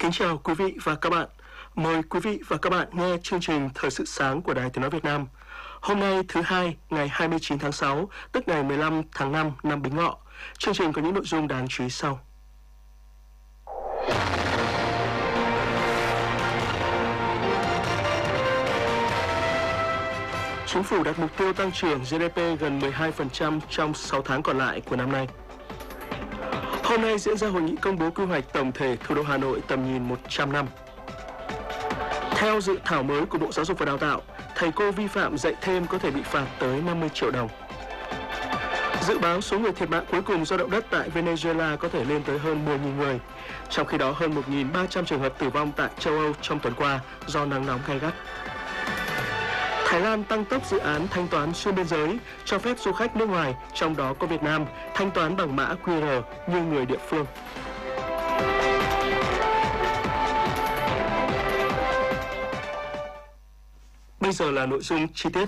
Kính chào quý vị và các bạn. Mời quý vị và các bạn nghe chương trình Thời sự sáng của Đài Tiếng nói Việt Nam. Hôm nay thứ Hai, ngày 29 tháng 6, tức ngày 15 tháng 5 năm Bính Ngọ. Chương trình có những nội dung đáng chú ý sau. Chính phủ đặt mục tiêu tăng trưởng GDP gần 12% trong 6 tháng còn lại của năm nay. Hôm nay diễn ra hội nghị công bố quy hoạch tổng thể thủ đô Hà Nội tầm nhìn 100 năm. Theo dự thảo mới của Bộ Giáo dục và Đào tạo, thầy cô vi phạm dạy thêm có thể bị phạt tới 50 triệu đồng. Dự báo số người thiệt mạng cuối cùng do động đất tại Venezuela có thể lên tới hơn 10.000 người. Trong khi đó, hơn 1.300 trường hợp tử vong tại châu Âu trong tuần qua do nắng nóng gay gắt. Thái Lan tăng tốc dự án thanh toán xuyên biên giới, cho phép du khách nước ngoài, trong đó có Việt Nam, thanh toán bằng mã QR như người địa phương. Bây giờ là nội dung chi tiết.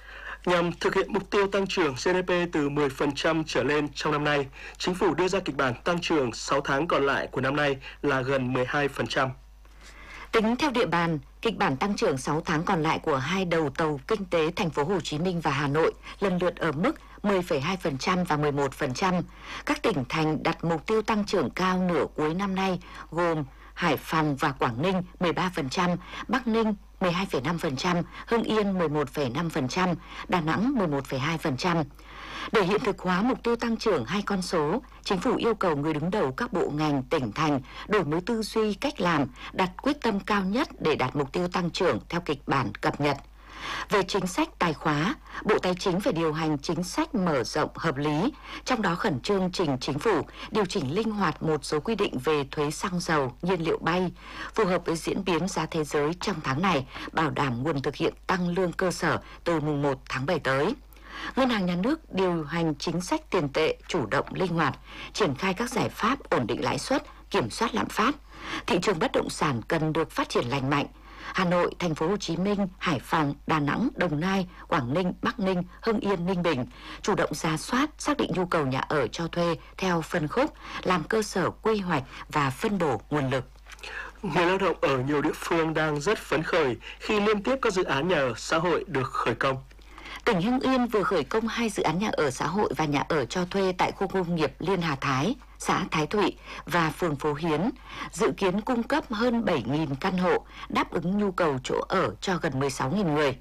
Nhằm thực hiện mục tiêu tăng trưởng GDP từ 10% trở lên trong năm nay, Chính phủ đưa ra kịch bản tăng trưởng 6 tháng còn lại của năm nay là gần 12%. Tính theo địa bàn, kịch bản tăng trưởng 6 tháng còn lại của hai đầu tàu kinh tế thành phố Hồ Chí Minh và Hà Nội lần lượt ở mức 10,2% và 11%. Các tỉnh thành đặt mục tiêu tăng trưởng cao nửa cuối năm nay gồm Hải Phòng và Quảng Ninh 13%, Bắc Ninh 12,5%, Hưng Yên 11,5%, Đà Nẵng 11,2%. Để hiện thực hóa mục tiêu tăng trưởng hai con số, Chính phủ yêu cầu người đứng đầu các bộ ngành tỉnh thành đổi mới tư duy cách làm, đặt quyết tâm cao nhất để đạt mục tiêu tăng trưởng theo kịch bản cập nhật. Về chính sách tài khóa, Bộ Tài chính phải điều hành chính sách mở rộng hợp lý, trong đó khẩn trương trình Chính phủ điều chỉnh linh hoạt một số quy định về thuế xăng dầu, nhiên liệu bay, phù hợp với diễn biến giá thế giới trong tháng này, bảo đảm nguồn thực hiện tăng lương cơ sở từ mùng 1 tháng 7 tới. Ngân hàng Nhà nước điều hành chính sách tiền tệ chủ động linh hoạt, triển khai các giải pháp ổn định lãi suất, kiểm soát lạm phát. Thị trường bất động sản cần được phát triển lành mạnh. Hà Nội, Thành phố Hồ Chí Minh, Hải Phòng, Đà Nẵng, Đồng Nai, Quảng Ninh, Bắc Ninh, Hưng Yên, Ninh Bình chủ động rà soát, xác định nhu cầu nhà ở cho thuê theo phân khúc, làm cơ sở quy hoạch và phân bổ nguồn lực. Người lao động ở nhiều địa phương đang rất phấn khởi khi liên tiếp các dự án nhà ở xã hội được khởi công. Tỉnh Hưng Yên vừa khởi công 2 dự án nhà ở xã hội và nhà ở cho thuê tại khu công nghiệp Liên Hà Thái, xã Thái Thụy và phường Phố Hiến, dự kiến cung cấp hơn 7.000 căn hộ, đáp ứng nhu cầu chỗ ở cho gần 16.000 người.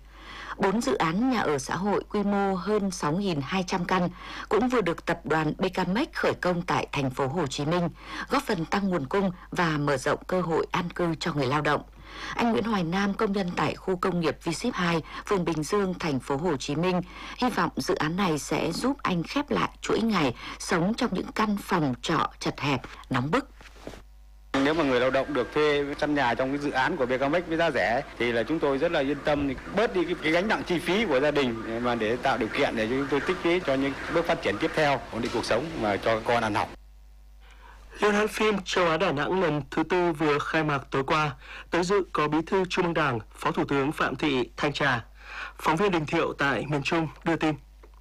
4 dự án nhà ở xã hội quy mô hơn 6.200 căn cũng vừa được tập đoàn BKMX khởi công tại thành phố Hồ Chí Minh, góp phần tăng nguồn cung và mở rộng cơ hội an cư cho người lao động. Anh Nguyễn Hoài Nam, công nhân tại khu công nghiệp V-Ship 2, phường Bình Dương, thành phố Hồ Chí Minh, hy vọng dự án này sẽ giúp anh khép lại chuỗi ngày sống trong những căn phòng trọ chật hẹp, nóng bức. Nếu mà người lao động được thuê căn nhà trong cái dự án của BKMX với giá rẻ thì là chúng tôi rất là yên tâm, bớt đi cái gánh nặng chi phí của gia đình mà để tạo điều kiện để chúng tôi tích lũy cho những bước phát triển tiếp theo, ổn định cuộc sống và cho con ăn học. Liên hoan phim Châu Á Đà Nẵng lần thứ 4 vừa khai mạc tối qua. Tới dự có Bí thư Trung ương Đảng, Phó Thủ tướng Phạm Thị Thanh Trà. Phóng viên Đình Thiệu tại miền Trung đưa tin.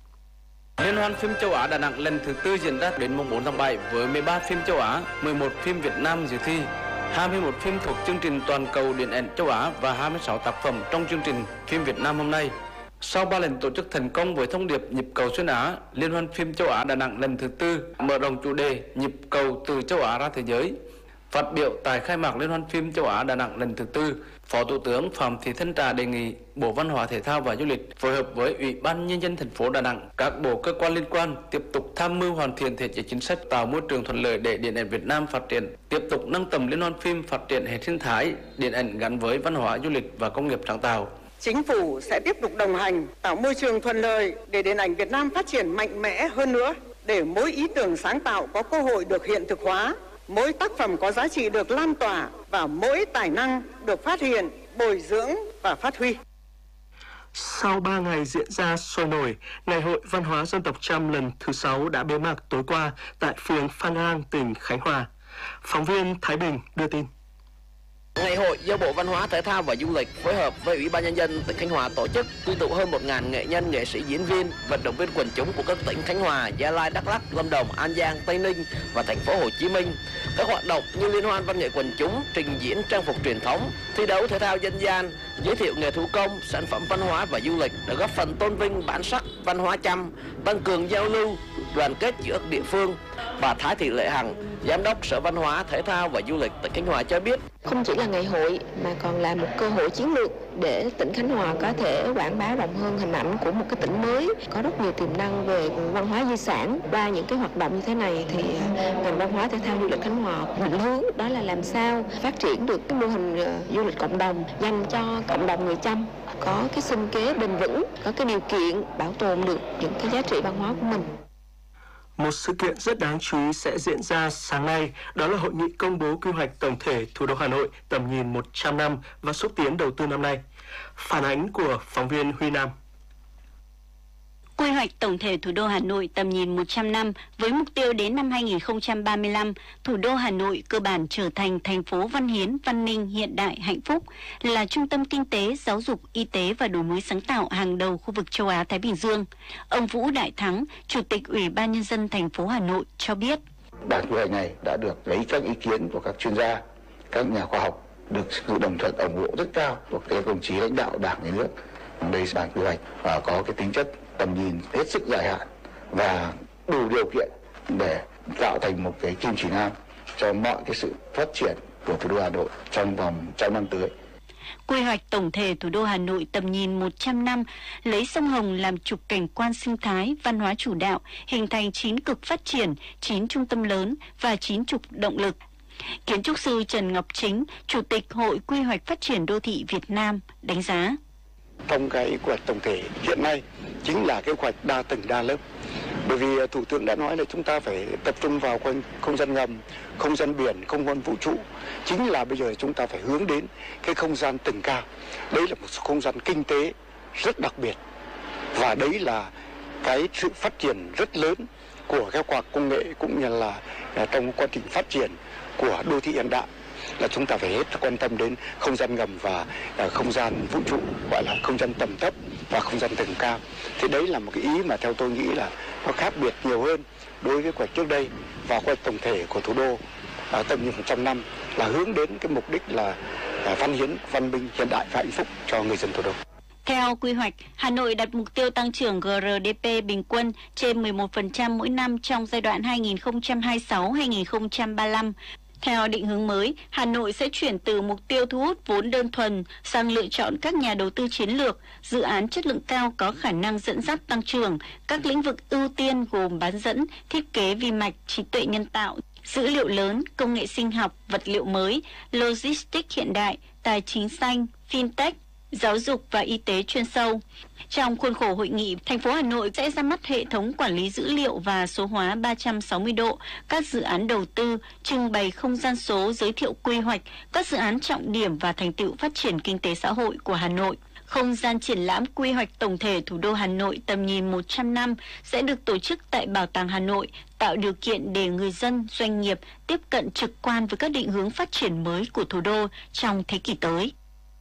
Liên hoan phim Châu Á Đà Nẵng lần thứ 4 diễn ra đến mùng 4 tháng 7 với 13 phim châu Á, 11 phim Việt Nam dự thi, 21 phim thuộc chương trình toàn cầu điện ảnh châu Á và 26 tác phẩm trong chương trình phim Việt Nam hôm nay. Sau 3 lần tổ chức thành công với thông điệp nhịp cầu xuyên Á, Liên hoan phim Châu Á Đà Nẵng lần thứ 4 mở rộng chủ đề nhịp cầu từ châu Á ra thế giới. Phát biểu tại khai mạc Liên hoan phim Châu Á Đà Nẵng lần thứ 4, Phó Thủ tướng Phạm Thị Thanh Trà đề nghị Bộ Văn hóa Thể thao và Du lịch phối hợp với Ủy ban Nhân dân thành phố Đà Nẵng, các bộ cơ quan liên quan tiếp tục tham mưu hoàn thiện thể chế chính sách tạo môi trường thuận lợi để điện ảnh Việt Nam phát triển, tiếp tục nâng tầm Liên hoan phim phát triển hệ sinh thái điện ảnh gắn với văn hóa, du lịch và công nghiệp sáng tạo. Chính phủ sẽ tiếp tục đồng hành, tạo môi trường thuận lợi để điện ảnh Việt Nam phát triển mạnh mẽ hơn nữa, để mỗi ý tưởng sáng tạo có cơ hội được hiện thực hóa, mỗi tác phẩm có giá trị được lan tỏa và mỗi tài năng được phát hiện, bồi dưỡng và phát huy. Sau 3 ngày diễn ra sôi nổi, Ngày hội Văn hóa Dân tộc Chăm lần thứ 6 đã bế mạc tối qua tại phường Phan Rang, tỉnh Khánh Hòa. Phóng viên Thái Bình đưa tin. Ngày hội do Bộ Văn hóa, Thể thao và Du lịch phối hợp với Ủy ban Nhân dân tỉnh Khánh Hòa tổ chức, quy tụ hơn 1.000 nghệ nhân, nghệ sĩ, diễn viên, vận động viên quần chúng của các tỉnh Khánh Hòa, Gia Lai, Đắk Lắk, Lâm Đồng, An Giang, Tây Ninh và thành phố Hồ Chí Minh. Các hoạt động như liên hoan văn nghệ quần chúng, trình diễn trang phục truyền thống, thi đấu thể thao dân gian, giới thiệu nghề thủ công, sản phẩm văn hóa và du lịch đã góp phần tôn vinh bản sắc văn hóa Chăm, tăng cường giao lưu, đoàn kết giữa các địa phương. Bà Thái Thị Lệ Hằng, Giám đốc Sở Văn hóa, Thể thao và Du lịch tỉnh Khánh Hòa cho biết, không chỉ là ngày hội mà còn là một cơ hội chiến lược để tỉnh Khánh Hòa có thể quảng bá rộng hơn hình ảnh của một cái tỉnh mới có rất nhiều tiềm năng về văn hóa di sản. Qua những cái hoạt động như thế này thì ngành văn hóa, thể thao, du lịch Khánh Hòa định hướng đó là làm sao phát triển được cái mô hình du lịch cộng đồng dành cho cộng đồng người Chăm, có cái sinh kế bền vững, có cái điều kiện bảo tồn được những cái giá trị văn hóa của mình. Một sự kiện rất đáng chú ý sẽ diễn ra sáng nay, đó là hội nghị công bố quy hoạch tổng thể thủ đô Hà Nội tầm nhìn 100 năm và xúc tiến đầu tư năm nay. Phản ánh của phóng viên Huy Nam. Quy hoạch tổng thể thủ đô Hà Nội tầm nhìn 100 năm với mục tiêu đến năm 2035, thủ đô Hà Nội cơ bản trở thành thành phố văn hiến, văn minh, hiện đại, hạnh phúc, là trung tâm kinh tế, giáo dục, y tế và đổi mới sáng tạo hàng đầu khu vực châu Á-Thái Bình Dương. Ông Vũ Đại Thắng, Chủ tịch Ủy ban Nhân dân thành phố Hà Nội cho biết. Bản quy hoạch này đã được lấy các ý kiến của các chuyên gia, các nhà khoa học, được sự đồng thuận ủng hộ rất cao của các đồng chí lãnh đạo Đảng, Nhà nước. Đây là bản quy hoạch có cái tính chất tầm nhìn hết sức dài hạn và đủ điều kiện để tạo thành một cái kim chỉ nam cho mọi cái sự phát triển của thủ đô Hà Nội trong vòng 100 năm tới. Quy hoạch tổng thể thủ đô Hà Nội tầm nhìn 100 năm lấy sông Hồng làm trục cảnh quan sinh thái, văn hóa chủ đạo, hình thành 9 cực phát triển, 9 trung tâm lớn và 9 trục động lực. Kiến trúc sư Trần Ngọc Chính, Chủ tịch Hội Quy hoạch Phát triển Đô thị Việt Nam đánh giá. Trong cái quy hoạch tổng thể hiện nay chính là cái quy hoạch đa tầng đa lớp. Bởi vì Thủ tướng đã nói là chúng ta phải tập trung vào không gian ngầm, không gian biển, không gian vũ trụ. Chính là bây giờ chúng ta phải hướng đến cái không gian tầng cao. Đấy là một không gian kinh tế rất đặc biệt. Và đấy là cái sự phát triển rất lớn của các khoa học công nghệ cũng như là trong quá trình phát triển của đô thị hiện đại. Là chúng ta phải hết quan tâm đến không gian ngầm và không gian vũ trụ, gọi là không gian tầm thấp và không gian tầng cao. Thì đấy là một cái ý mà theo tôi nghĩ là nó khác biệt nhiều hơn đối với quy hoạch trước đây. Và quy hoạch tổng thể của thủ đô tầm nhìn 100 năm là hướng đến cái mục đích là văn hiến, văn minh, hiện đại và hạnh phúc cho người dân thủ đô. Theo quy hoạch, Hà Nội đặt mục tiêu tăng trưởng GRDP bình quân trên 11% mỗi năm trong giai đoạn 2026-2035. Theo định hướng mới, Hà Nội sẽ chuyển từ mục tiêu thu hút vốn đơn thuần sang lựa chọn các nhà đầu tư chiến lược, dự án chất lượng cao có khả năng dẫn dắt tăng trưởng. Các lĩnh vực ưu tiên gồm bán dẫn, thiết kế vi mạch, trí tuệ nhân tạo, dữ liệu lớn, công nghệ sinh học, vật liệu mới, logistics hiện đại, tài chính xanh, fintech, giáo dục và y tế chuyên sâu. Trong khuôn khổ hội nghị, thành phố Hà Nội sẽ ra mắt hệ thống quản lý dữ liệu và số hóa 360 độ, các dự án đầu tư, trưng bày không gian số, giới thiệu quy hoạch, các dự án trọng điểm và thành tựu phát triển kinh tế xã hội của Hà Nội. Không gian triển lãm quy hoạch tổng thể thủ đô Hà Nội tầm nhìn 100 năm sẽ được tổ chức tại Bảo tàng Hà Nội, tạo điều kiện để người dân, doanh nghiệp tiếp cận trực quan với các định hướng phát triển mới của thủ đô trong thế kỷ tới.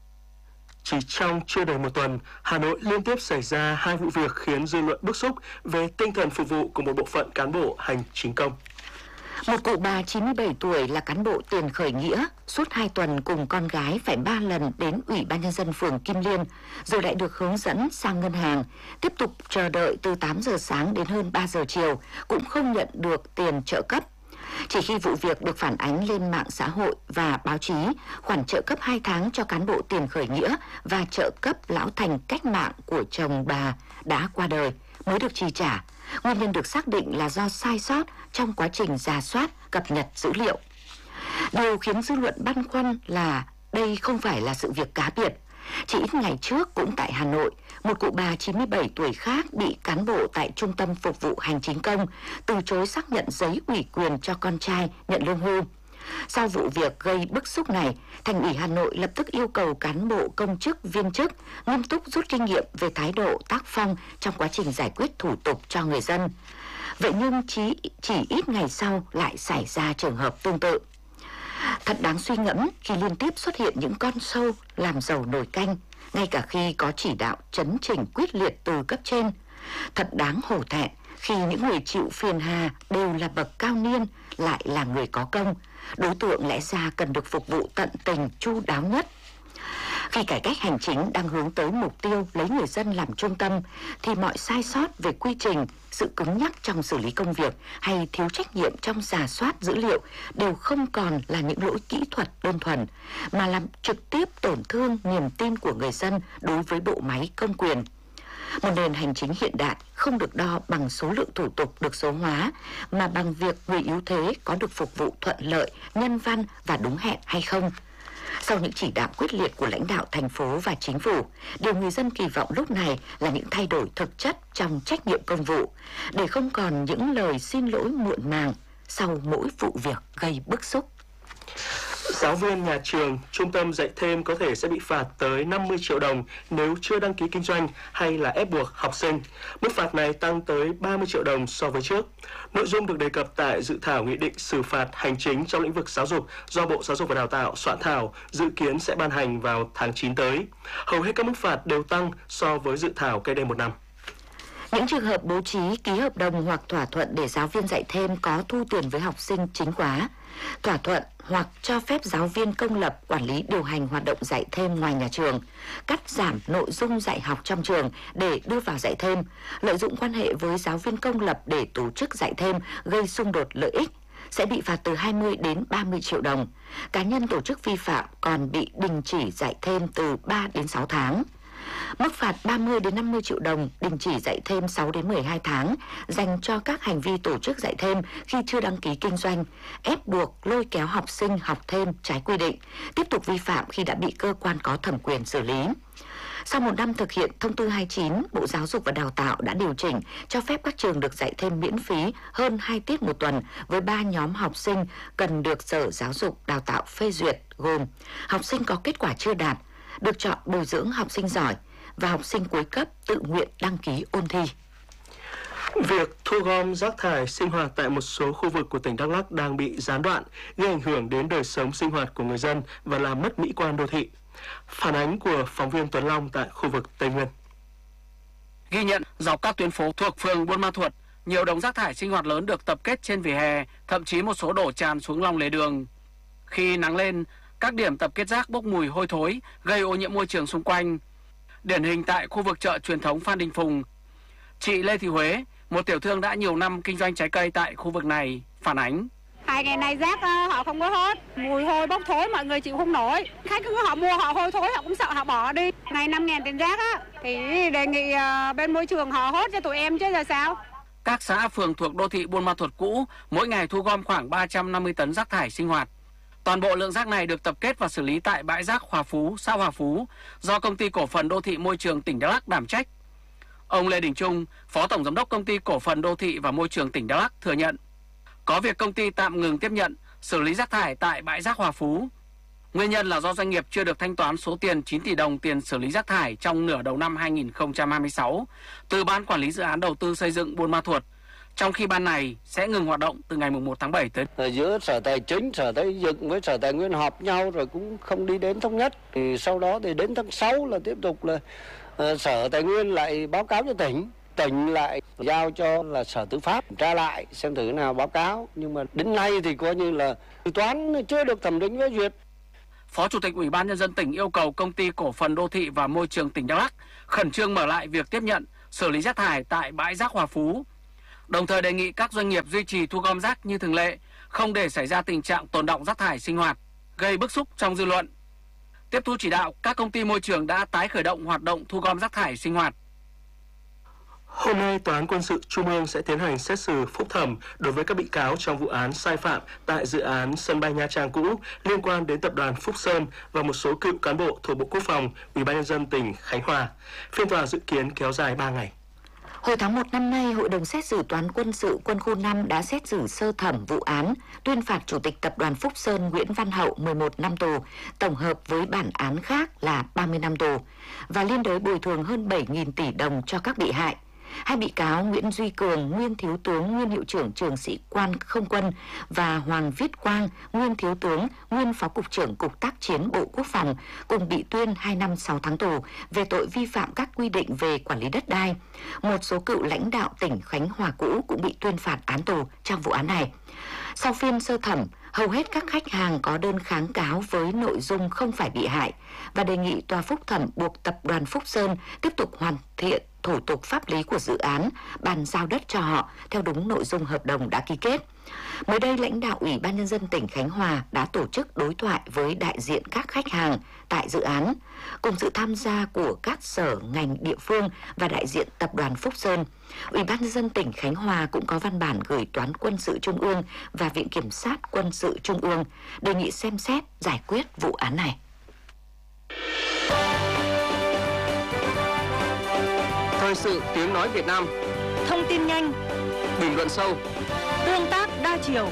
Chỉ trong chưa đầy một tuần, Hà Nội liên tiếp xảy ra 2 vụ việc khiến dư luận bức xúc về tinh thần phục vụ của một bộ phận cán bộ hành chính công. Một cụ bà 97 tuổi là cán bộ tiền khởi nghĩa, suốt 2 tuần cùng con gái phải 3 lần đến Ủy ban Nhân dân phường Kim Liên, rồi lại được hướng dẫn sang ngân hàng, tiếp tục chờ đợi từ 8 giờ sáng đến hơn 3 giờ chiều, cũng không nhận được tiền trợ cấp. Chỉ khi vụ việc được phản ánh lên mạng xã hội và báo chí, khoản trợ cấp 2 tháng cho cán bộ tiền khởi nghĩa và trợ cấp lão thành cách mạng của chồng bà đã qua đời mới được chi trả. Nguyên nhân được xác định là do sai sót trong quá trình rà soát, cập nhật dữ liệu. Điều khiến dư luận băn khoăn là đây không phải là sự việc cá biệt. Chỉ ít ngày trước cũng tại Hà Nội, một cụ bà 97 tuổi khác bị cán bộ tại Trung tâm Phục vụ Hành chính công từ chối xác nhận giấy ủy quyền cho con trai nhận lương hưu. Sau vụ việc gây bức xúc này, Thành ủy Hà Nội lập tức yêu cầu cán bộ công chức, viên chức nghiêm túc rút kinh nghiệm về thái độ tác phong trong quá trình giải quyết thủ tục cho người dân. Vậy nhưng chỉ ít ngày sau lại xảy ra trường hợp tương tự. Thật đáng suy ngẫm khi liên tiếp xuất hiện những con sâu làm dầu nồi canh, ngay cả khi có chỉ đạo chấn chỉnh quyết liệt từ cấp trên. Thật đáng hổ thẹn khi những người chịu phiền hà đều là bậc cao niên, lại là người có công, đối tượng lẽ ra cần được phục vụ tận tình chu đáo nhất. Khi cải cách hành chính đang hướng tới mục tiêu lấy người dân làm trung tâm, thì mọi sai sót về quy trình, sự cứng nhắc trong xử lý công việc hay thiếu trách nhiệm trong rà soát dữ liệu đều không còn là những lỗi kỹ thuật đơn thuần, mà làm trực tiếp tổn thương niềm tin của người dân đối với bộ máy công quyền. Một nền hành chính hiện đại không được đo bằng số lượng thủ tục được số hóa, mà bằng việc người yếu thế có được phục vụ thuận lợi, nhân văn và đúng hẹn hay không. Sau những chỉ đạo quyết liệt của lãnh đạo thành phố và chính phủ, điều người dân kỳ vọng lúc này là những thay đổi thực chất trong trách nhiệm công vụ, để không còn những lời xin lỗi muộn màng sau mỗi vụ việc gây bức xúc. Giáo viên nhà trường, trung tâm dạy thêm có thể sẽ bị phạt tới 50 triệu đồng nếu chưa đăng ký kinh doanh hay là ép buộc học sinh. Mức phạt này tăng tới 30 triệu đồng so với trước. Nội dung được đề cập tại dự thảo nghị định xử phạt hành chính trong lĩnh vực giáo dục do Bộ Giáo dục và Đào tạo soạn thảo, dự kiến sẽ ban hành vào tháng 9 tới. Hầu hết các mức phạt đều tăng so với dự thảo cách đây một năm. Những trường hợp bố trí ký hợp đồng hoặc thỏa thuận để giáo viên dạy thêm có thu tiền với học sinh chính khóa, thỏa thuận hoặc cho phép giáo viên công lập quản lý điều hành hoạt động dạy thêm ngoài nhà trường, cắt giảm nội dung dạy học trong trường để đưa vào dạy thêm, lợi dụng quan hệ với giáo viên công lập để tổ chức dạy thêm gây xung đột lợi ích, sẽ bị phạt từ 20 đến 30 triệu đồng. Cá nhân tổ chức vi phạm còn bị đình chỉ dạy thêm từ 3 đến 6 tháng. Mức phạt 30 đến 50 triệu đồng, đình chỉ dạy thêm 6 đến 12 tháng dành cho các hành vi tổ chức dạy thêm khi chưa đăng ký kinh doanh, ép buộc lôi kéo học sinh học thêm trái quy định, tiếp tục vi phạm khi đã bị cơ quan có thẩm quyền xử lý. Sau một năm thực hiện Thông tư 29, Bộ Giáo dục và Đào tạo đã điều chỉnh cho phép các trường được dạy thêm miễn phí hơn 2 tiết một tuần với 3 nhóm học sinh cần được Sở Giáo dục Đào tạo phê duyệt, gồm học sinh có kết quả chưa đạt, được chọn bồi dưỡng học sinh giỏi và học sinh cuối cấp tự nguyện đăng ký ôn thi. Việc thu gom rác thải sinh hoạt tại một số khu vực của tỉnh Đắk Lắk đang bị gián đoạn, gây ảnh hưởng đến đời sống sinh hoạt của người dân và làm mất mỹ quan đô thị. Phản ánh của phóng viên Tuấn Long tại khu vực Tây Nguyên. Ghi nhận dọc các tuyến phố thuộc phường Buôn Ma Thuột, nhiều đống rác thải sinh hoạt lớn được tập kết trên vỉa hè, thậm chí một số đổ tràn xuống lòng lề đường. Khi nắng lên, các điểm tập kết rác bốc mùi hôi thối, gây ô nhiễm môi trường xung quanh. Điển hình tại khu vực chợ truyền thống Phan Đình Phùng, chị Lê Thị Huế, một tiểu thương đã nhiều năm kinh doanh trái cây tại khu vực này, phản ánh. 2 ngày nay rác họ không có hốt, mùi hôi bốc thối mọi người chịu không nổi. Khách cứ họ mua họ hôi thối họ cũng sợ họ bỏ đi. Ngày 5.000 tiền rác á, thì đề nghị bên môi trường họ hốt cho tụi em chứ giờ sao. Các xã phường thuộc đô thị Buôn Ma Thuột cũ mỗi ngày thu gom khoảng 350 tấn rác thải sinh hoạt. Toàn bộ lượng rác này được tập kết và xử lý tại bãi rác Hòa Phú, xã Hòa Phú, do Công ty Cổ phần Đô thị Môi trường tỉnh Đắk Lắk đảm trách. Ông Lê Đình Trung, Phó Tổng Giám đốc Công ty Cổ phần Đô thị và Môi trường tỉnh Đắk Lắk thừa nhận, có việc công ty tạm ngừng tiếp nhận, xử lý rác thải tại bãi rác Hòa Phú. Nguyên nhân là do doanh nghiệp chưa được thanh toán số tiền 9 tỷ đồng tiền xử lý rác thải trong nửa đầu năm 2026 từ Ban Quản lý Dự án Đầu tư Xây dựng Buôn Ma Thuột, trong khi ban này sẽ ngừng hoạt động từ ngày 1 tháng 7 tới. Giữa Sở Tài chính, Sở Xây dựng với Sở Tài nguyên họp nhau rồi cũng không đi đến thống nhất. Thì sau đó thì đến tháng 6 là tiếp tục là Sở Tài nguyên lại báo cáo cho tỉnh. Tỉnh lại giao cho là Sở Tư pháp tra lại xem thử nào báo cáo. Nhưng mà đến nay thì coi như là dự toán chưa được thẩm định phê duyệt. Phó Chủ tịch Ủy ban Nhân dân tỉnh yêu cầu Công ty Cổ phần Đô thị và Môi trường tỉnh Đắk Lắk khẩn trương mở lại việc tiếp nhận, xử lý rác thải tại bãi rác Hòa Phú. Đồng thời đề nghị các doanh nghiệp duy trì thu gom rác như thường lệ, không để xảy ra tình trạng tồn đọng rác thải sinh hoạt, gây bức xúc trong dư luận. Tiếp thu chỉ đạo, các công ty môi trường đã tái khởi động hoạt động thu gom rác thải sinh hoạt. Hôm nay, Tòa án Quân sự Trung ương sẽ tiến hành xét xử phúc thẩm đối với các bị cáo trong vụ án sai phạm tại dự án sân bay Nha Trang cũ liên quan đến tập đoàn Phúc Sơn và một số cựu cán bộ thuộc Bộ Quốc phòng, Ủy ban Nhân dân tỉnh Khánh Hòa. Phiên tòa dự kiến kéo dài 3 ngày. Hồi tháng 1 năm nay, Hội đồng xét xử Tòa án Quân sự Quân khu 5 đã xét xử sơ thẩm vụ án, tuyên phạt Chủ tịch Tập đoàn Phúc Sơn Nguyễn Văn Hậu 11 năm tù, tổng hợp với bản án khác là 30 năm tù, và liên đới bồi thường hơn 7.000 tỷ đồng cho các bị hại. Hai bị cáo Nguyễn Duy Cường, nguyên thiếu tướng, nguyên hiệu trưởng trường sĩ quan không quân và Hoàng Viết Quang, nguyên thiếu tướng, nguyên phó cục trưởng Cục Tác chiến Bộ Quốc phòng cùng bị tuyên 2 năm 6 tháng tù về tội vi phạm các quy định về quản lý đất đai. Một số cựu lãnh đạo tỉnh Khánh Hòa cũ cũng bị tuyên phạt án tù trong vụ án này. Sau phiên sơ thẩm, hầu hết các khách hàng có đơn kháng cáo với nội dung không phải bị hại và đề nghị tòa phúc thẩm buộc tập đoàn Phúc Sơn tiếp tục hoàn thiện thủ tục pháp lý của dự án, bàn giao đất cho họ theo đúng nội dung hợp đồng đã ký kết. Mới đây, lãnh đạo Ủy ban Nhân dân tỉnh Khánh Hòa đã tổ chức đối thoại với đại diện các khách hàng tại dự án, cùng sự tham gia của các sở ngành địa phương và đại diện tập đoàn Phúc Sơn. Ủy ban Nhân dân tỉnh Khánh Hòa cũng có văn bản gửi Toán Quân sự Trung ương và Viện Kiểm sát Quân sự Trung ương đề nghị xem xét giải quyết vụ án này. Thời sự tiếng nói Việt Nam. Thông tin nhanh, bình luận sâu, tương tác đa chiều.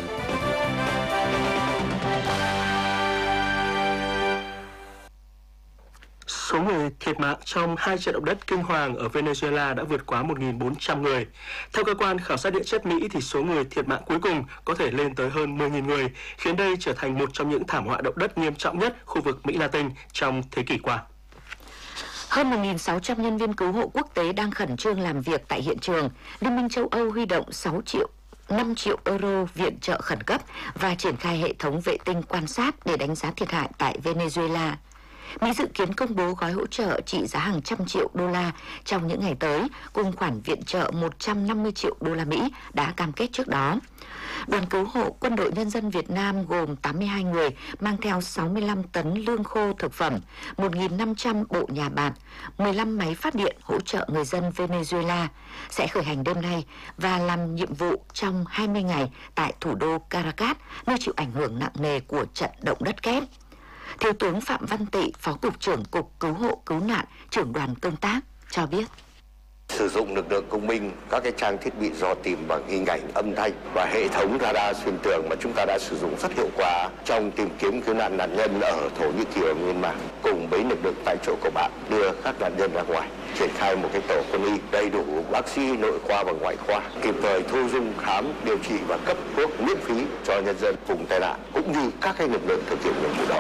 Số người thiệt mạng trong 2 trận động đất kinh hoàng ở Venezuela đã vượt quá 1.400 người. Theo cơ quan khảo sát địa chất Mỹ, thì số người thiệt mạng cuối cùng có thể lên tới hơn 10.000 người, khiến đây trở thành một trong những thảm họa động đất nghiêm trọng nhất khu vực Mỹ Latin trong thế kỷ qua. Hơn 1.600 nhân viên cứu hộ quốc tế đang khẩn trương làm việc tại hiện trường. Liên minh châu Âu huy động 5 triệu euro viện trợ khẩn cấp và triển khai hệ thống vệ tinh quan sát để đánh giá thiệt hại tại Venezuela. Mỹ dự kiến công bố gói hỗ trợ trị giá hàng trăm triệu đô la trong những ngày tới, cùng khoản viện trợ 150 triệu đô la Mỹ đã cam kết trước đó. Đoàn cứu hộ Quân đội Nhân dân Việt Nam gồm 82 người mang theo 65 tấn lương khô thực phẩm, 1.500 bộ nhà bạt, 15 máy phát điện hỗ trợ người dân Venezuela sẽ khởi hành đêm nay và làm nhiệm vụ trong 20 ngày tại thủ đô Caracas, nơi chịu ảnh hưởng nặng nề của trận động đất kép. Thiếu tướng Phạm Văn Tị, Phó Cục trưởng Cục Cứu hộ Cứu nạn, trưởng đoàn công tác cho biết. Sử dụng lực lượng công binh, các cái trang thiết bị dò tìm bằng hình ảnh, âm thanh và hệ thống radar xuyên tường mà chúng ta đã sử dụng rất hiệu quả trong tìm kiếm cứu nạn nạn nhân ở Thổ Nhĩ Kỳ và Myanmar, cùng với lực lượng tại chỗ của bạn đưa các nạn nhân ra ngoài, triển khai một cái tổ quân y đầy đủ bác sĩ nội khoa và ngoại khoa, kịp thời thu dung khám, điều trị và cấp thuốc miễn phí cho nhân dân vùng tai nạn, cũng như các cái lực lượng thực hiện nhiệm vụ đó.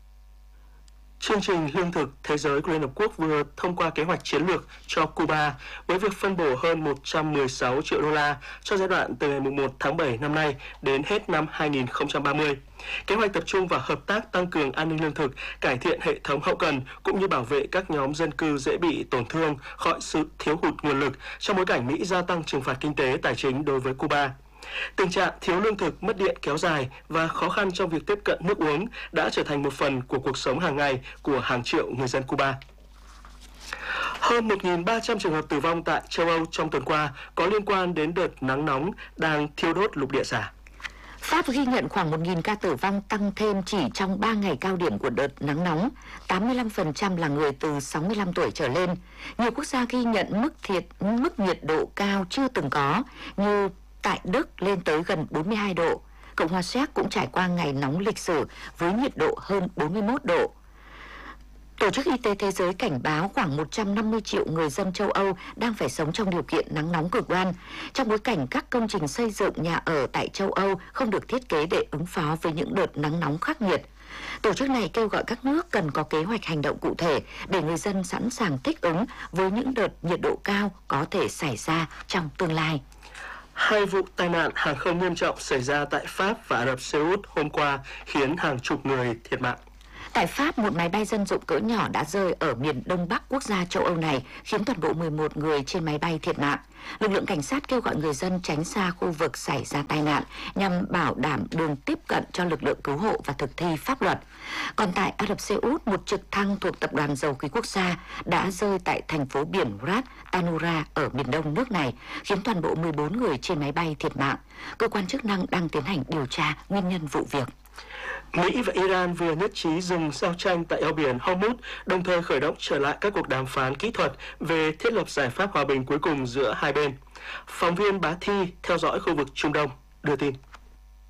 Chương trình Lương thực Thế giới của Liên Hợp Quốc vừa thông qua kế hoạch chiến lược cho Cuba với việc phân bổ hơn 116 triệu đô la cho giai đoạn từ ngày 1 tháng 7 năm nay đến hết năm 2030. Kế hoạch tập trung vào hợp tác tăng cường an ninh lương thực, cải thiện hệ thống hậu cần cũng như bảo vệ các nhóm dân cư dễ bị tổn thương khỏi sự thiếu hụt nguồn lực trong bối cảnh Mỹ gia tăng trừng phạt kinh tế tài chính đối với Cuba. Tình trạng thiếu lương thực, mất điện kéo dài và khó khăn trong việc tiếp cận nước uống đã trở thành một phần của cuộc sống hàng ngày của hàng triệu người dân Cuba. Hơn 1.300 trường hợp tử vong tại châu Âu trong tuần qua có liên quan đến đợt nắng nóng đang thiêu đốt lục địa già. Pháp ghi nhận khoảng 1.000 ca tử vong tăng thêm chỉ trong 3 ngày cao điểm của đợt nắng nóng, 85% là người từ 65 tuổi trở lên. Nhiều quốc gia ghi nhận mức nhiệt độ cao chưa từng có như tại Đức lên tới gần 42 độ. Cộng hòa Séc cũng trải qua ngày nóng lịch sử với nhiệt độ hơn 41 độ. Tổ chức Y tế Thế giới cảnh báo khoảng 150 triệu người dân châu Âu đang phải sống trong điều kiện nắng nóng cực đoan, trong bối cảnh các công trình xây dựng nhà ở tại châu Âu không được thiết kế để ứng phó với những đợt nắng nóng khắc nghiệt. Tổ chức này kêu gọi các nước cần có kế hoạch hành động cụ thể để người dân sẵn sàng thích ứng với những đợt nhiệt độ cao có thể xảy ra trong tương lai. 2 vụ tai nạn hàng không nghiêm trọng xảy ra tại Pháp và Ả Rập Xê Út hôm qua khiến hàng chục người thiệt mạng. Tại Pháp, một máy bay dân dụng cỡ nhỏ đã rơi ở miền đông bắc quốc gia châu Âu này, khiến toàn bộ 11 người trên máy bay thiệt mạng. Lực lượng cảnh sát kêu gọi người dân tránh xa khu vực xảy ra tai nạn nhằm bảo đảm đường tiếp cận cho lực lượng cứu hộ và thực thi pháp luật. Còn tại Ả Rập Xê Út, một trực thăng thuộc Tập đoàn Dầu khí Quốc gia đã rơi tại thành phố biển Ras Tanura ở miền đông nước này, khiến toàn bộ 14 người trên máy bay thiệt mạng. Cơ quan chức năng đang tiến hành điều tra nguyên nhân vụ việc. Mỹ và Iran vừa nhất trí dừng giao tranh tại eo biển Hormuz, đồng thời khởi động trở lại các cuộc đàm phán kỹ thuật về thiết lập giải pháp hòa bình cuối cùng giữa hai bên. Phóng viên Bá Thi theo dõi khu vực Trung Đông đưa tin.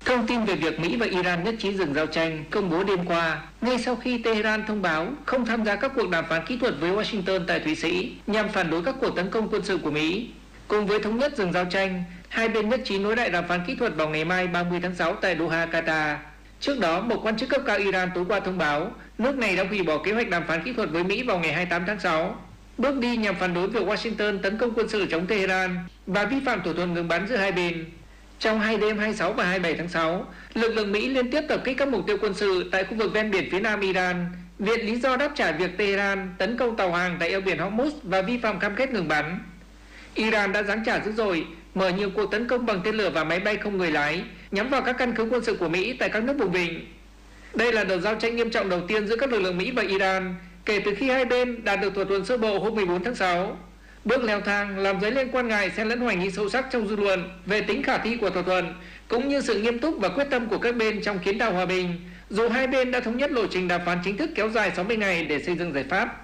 Thông tin về việc Mỹ và Iran nhất trí dừng giao tranh công bố đêm qua, ngay sau khi Tehran thông báo không tham gia các cuộc đàm phán kỹ thuật với Washington tại Thụy Sĩ nhằm phản đối các cuộc tấn công quân sự của Mỹ. Cùng với thống nhất dừng giao tranh, hai bên nhất trí nối lại đàm phán kỹ thuật vào ngày mai 30 tháng 6 tại Doha, Qatar. Trước đó, một quan chức cấp cao Iran tối qua thông báo nước này đã hủy bỏ kế hoạch đàm phán kỹ thuật với Mỹ vào ngày 28 tháng 6. Bước đi nhằm phản đối việc Washington tấn công quân sự chống Tehran và vi phạm thỏa thuận ngừng bắn giữa hai bên. Trong hai đêm 26 và 27 tháng 6, lực lượng Mỹ liên tiếp tập kích các mục tiêu quân sự tại khu vực ven biển phía nam Iran, viện lý do đáp trả việc Tehran tấn công tàu hàng tại eo biển Hormuz và vi phạm cam kết ngừng bắn. Iran đã giáng trả dữ dội, mở nhiều cuộc tấn công bằng tên lửa và máy bay không người lái nhắm vào các căn cứ quân sự của Mỹ tại các nước vùng vịnh. Đây là đợt giao tranh nghiêm trọng đầu tiên giữa các lực lượng Mỹ và Iran kể từ khi hai bên đạt được thỏa thuận sơ bộ hôm 14 tháng 6. Bước leo thang làm dấy lên quan ngại xen lẫn hoài nghi sâu sắc trong dư luận về tính khả thi của thỏa thuận, cũng như sự nghiêm túc và quyết tâm của các bên trong kiến tạo hòa bình, dù hai bên đã thống nhất lộ trình đàm phán chính thức kéo dài 60 ngày để xây dựng giải pháp.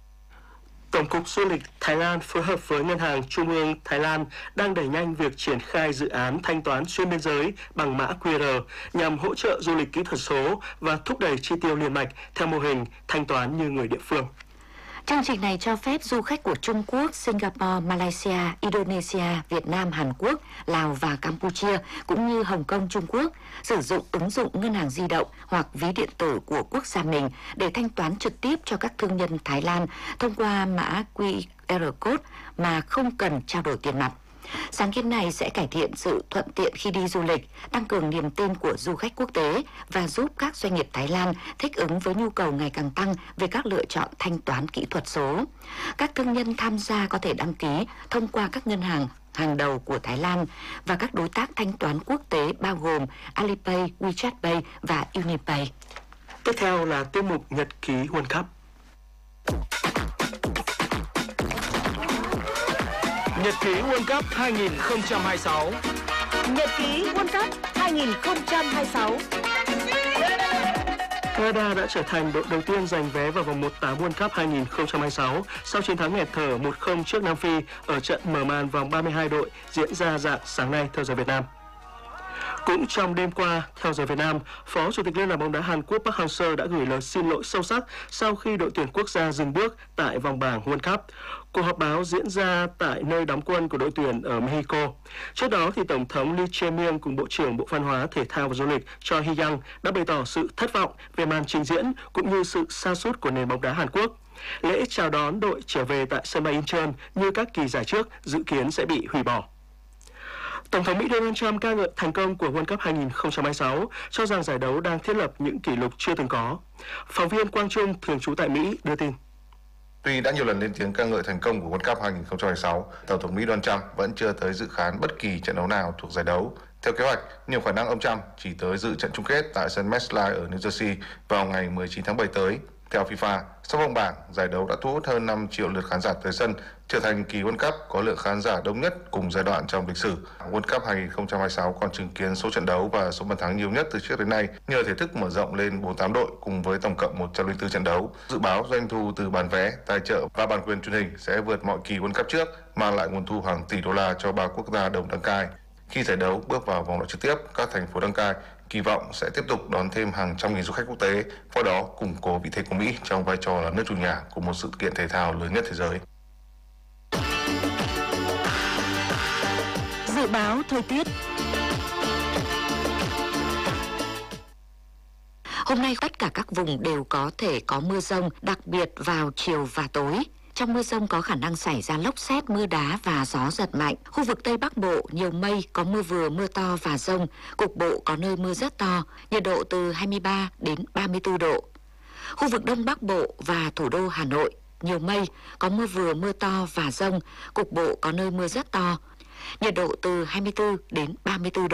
Tổng cục Du lịch Thái Lan phối hợp với Ngân hàng Trung ương Thái Lan đang đẩy nhanh việc triển khai dự án thanh toán xuyên biên giới bằng mã QR nhằm hỗ trợ du lịch kỹ thuật số và thúc đẩy chi tiêu liền mạch theo mô hình thanh toán như người địa phương. Chương trình này cho phép du khách của Trung Quốc, Singapore, Malaysia, Indonesia, Việt Nam, Hàn Quốc, Lào và Campuchia cũng như Hồng Kông, Trung Quốc sử dụng ứng dụng ngân hàng di động hoặc ví điện tử của quốc gia mình để thanh toán trực tiếp cho các thương nhân Thái Lan thông qua mã QR code mà không cần trao đổi tiền mặt. Sáng kiến này sẽ cải thiện sự thuận tiện khi đi du lịch, tăng cường niềm tin của du khách quốc tế và giúp các doanh nghiệp Thái Lan thích ứng với nhu cầu ngày càng tăng về các lựa chọn thanh toán kỹ thuật số. Các thương nhân tham gia có thể đăng ký thông qua các ngân hàng hàng đầu của Thái Lan và các đối tác thanh toán quốc tế bao gồm Alipay, WeChat Pay và Unipay. Tiếp theo là tiết mục Nhật ký World Cup. Nhật ký World Cup 2026. Nhật ký World Cup 2026. Canada đã trở thành đội đầu tiên giành vé vào vòng 1/8 World Cup 2026 sau chiến thắng nghẹt thở 1-0 trước Nam Phi ở trận mở màn vòng 32 đội diễn ra rạng sáng nay theo giờ Việt Nam. Cũng trong đêm qua, theo giờ Việt Nam, Phó Chủ tịch Liên đoàn bóng đá Hàn Quốc Park Hang-seo đã gửi lời xin lỗi sâu sắc sau khi đội tuyển quốc gia dừng bước tại vòng bảng World Cup. Cuộc họp báo diễn ra tại nơi đóng quân của đội tuyển ở Mexico. Trước đó, thì Tổng thống Lee Jae-myung cùng Bộ trưởng Bộ Văn hóa, Thể thao và Du lịch Cho Hee-young đã bày tỏ sự thất vọng về màn trình diễn cũng như sự sa sút của nền bóng đá Hàn Quốc. Lễ chào đón đội trở về tại sân bay Incheon như các kỳ giải trước dự kiến sẽ bị hủy bỏ. Tổng thống Mỹ Donald Trump ca ngợi thành công của World Cup 2026, cho rằng giải đấu đang thiết lập những kỷ lục chưa từng có. Phóng viên Quang Trung, thường trú tại Mỹ, đưa tin. Tuy đã nhiều lần lên tiếng ca ngợi thành công của World Cup 2026, Tổng thống Mỹ Donald Trump vẫn chưa tới dự khán bất kỳ trận đấu nào thuộc giải đấu. Theo kế hoạch, nhiều khả năng ông Trump chỉ tới dự trận chung kết tại sân MetLife ở New Jersey vào ngày 19 tháng 7 tới. Theo FIFA, sau vòng bảng, giải đấu đã thu hút hơn 5 triệu lượt khán giả tới sân, trở thành kỳ World Cup có lượng khán giả đông nhất cùng giai đoạn trong lịch sử. World Cup 2026 còn chứng kiến số trận đấu và số bàn thắng nhiều nhất từ trước đến nay nhờ thể thức mở rộng lên 48 đội cùng với tổng cộng 104 trận đấu. Dự báo doanh thu từ bán vé, tài trợ và bản quyền truyền hình sẽ vượt mọi kỳ World Cup trước, mang lại nguồn thu hàng tỷ đô la cho 3 quốc gia đồng đăng cai. Khi giải đấu bước vào vòng loại trực tiếp, các thành phố đăng cai kỳ vọng sẽ tiếp tục đón thêm hàng trăm nghìn du khách quốc tế, qua đó củng cố vị thế của Mỹ trong vai trò là nước chủ nhà của một sự kiện thể thao lớn nhất thế giới. Dự báo thời tiết. Hôm nay tất cả các vùng đều có thể có mưa dông, đặc biệt vào chiều và tối. Trong mưa dông có khả năng xảy ra lốc sét, mưa đá và gió giật mạnh. Khu vực Tây Bắc Bộ nhiều mây, có mưa vừa, mưa to và dông. Cục bộ có nơi mưa rất to, nhiệt độ từ 23 đến 34 độ. Khu vực Đông Bắc Bộ và thủ đô Hà Nội nhiều mây, có mưa vừa, mưa to và dông. Cục bộ có nơi mưa rất to, nhiệt độ từ 24 đến 34 độ.